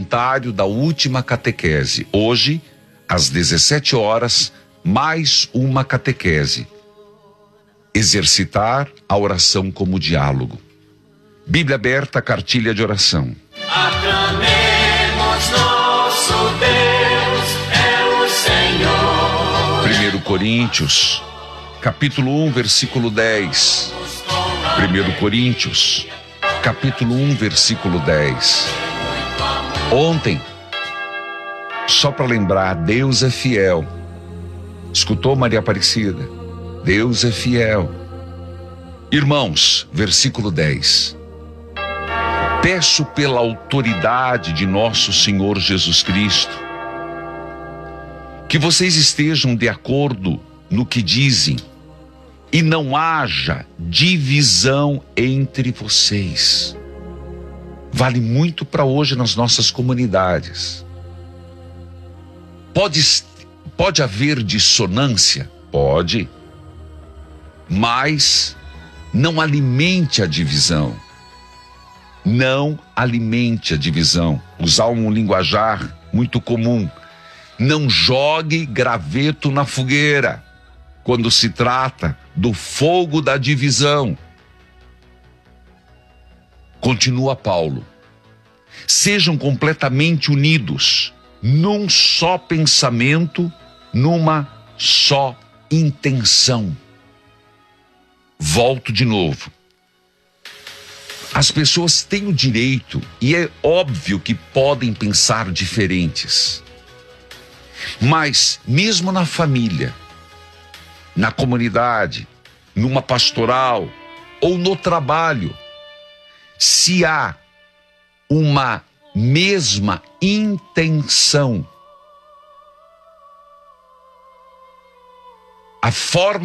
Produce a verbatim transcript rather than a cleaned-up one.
comentário da última catequese. Hoje, às dezessete horas, mais uma catequese. Exercitar a oração como diálogo. Bíblia aberta, cartilha de oração. Aclamemos nosso Deus, é o Senhor. primeiro Coríntios, capítulo um, versículo dez. primeiro Coríntios, capítulo um, versículo dez. Ontem, só para lembrar, Deus é fiel. Escutou, Maria Aparecida? Deus é fiel. Irmãos, versículo dez. Peço pela autoridade de nosso Senhor Jesus Cristo, que vocês estejam de acordo no que dizem e não haja divisão entre vocês. Vale muito para hoje nas nossas comunidades. Pode, pode haver dissonância? Pode. Mas não alimente a divisão. Não alimente a divisão. Usar um linguajar muito comum. Não jogue graveto na fogueira quando se trata do fogo da divisão. Continua Paulo. Sejam completamente unidos num só pensamento, numa só intenção. Volto de novo. As pessoas têm o direito, e é óbvio que podem pensar diferentes. Mas, mesmo na família, na comunidade, numa pastoral ou no trabalho, se há uma mesma intenção, a forma